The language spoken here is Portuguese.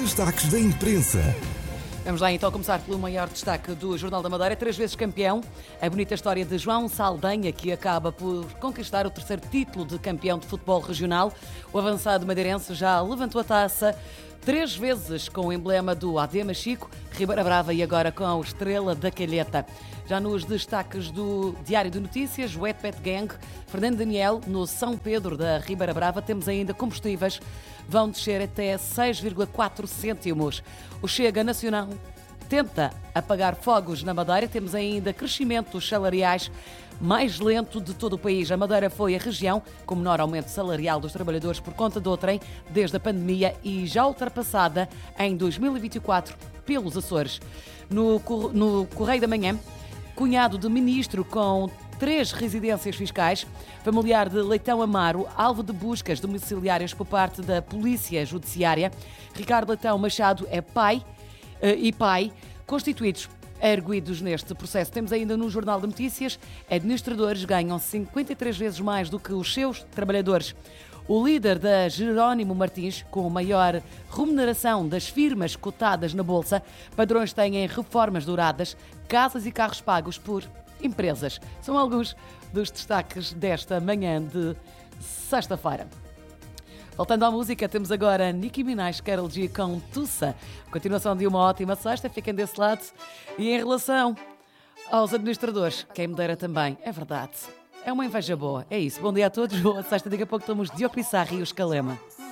Destaques da imprensa. Vamos lá então começar pelo maior destaque do Jornal da Madeira, 3 vezes campeão. A bonita história de João Saldanha, que acaba por conquistar o 3º título de campeão de futebol regional. O avançado madeirense já levantou a taça 3 vezes com o emblema do AD Machico, Ribeira Brava e agora com a Estrela da Calheta. Já nos destaques do Diário de Notícias, o Wet Pet Gang, Fernando Daniel, no São Pedro da Ribeira Brava, temos ainda combustíveis, vão descer até 6,4 cêntimos. O Chega Nacional tenta apagar fogos na Madeira, temos ainda crescimentos salariais mais lento de todo o país. A Madeira foi a região com menor aumento salarial dos trabalhadores por conta do trem desde a pandemia e já ultrapassada em 2024 pelos Açores. No Correio da Manhã, cunhado de ministro com 3 residências fiscais, familiar de Leitão Amaro, alvo de buscas domiciliárias por parte da Polícia Judiciária. Ricardo Leitão Machado é pai constituídos erguidos neste processo. Temos ainda no Jornal de Notícias, administradores ganham 53 vezes mais do que os seus trabalhadores. O líder da Jerónimo Martins, com maior remuneração das firmas cotadas na Bolsa, padrões têm reformas douradas, casas e carros pagos por empresas. São alguns dos destaques desta manhã de sexta-feira. Voltando à música, temos agora Nicki Minaj, Karol G com Tussa. Continuação de uma ótima sexta, fiquem desse lado. E em relação aos administradores, quem me dera também, é verdade. É uma inveja boa, é isso. Bom dia a todos, boa sexta. Daqui a pouco estamos Diogo Pissarri e o Escalema.